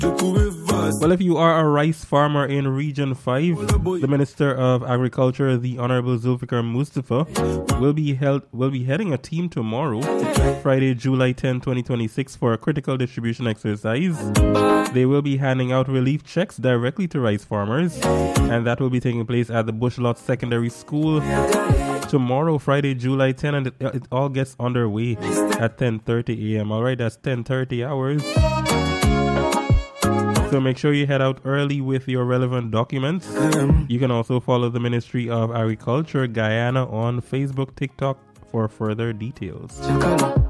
Well, if you are a rice farmer in Region 5, the Minister of Agriculture, the Honorable Zulfikar Mustafa, will be heading a team tomorrow, Friday, July 10, 2026, for a critical distribution exercise. They will be handing out relief checks directly to rice farmers, and that will be taking place at the Bushlot Secondary School tomorrow, Friday, July 10, and it all gets underway at 10:30 a.m. All right, that's 10:30 hours. So make sure you head out early with your relevant documents. You can also follow the Ministry of Agriculture Guyana on Facebook, TikTok for further details.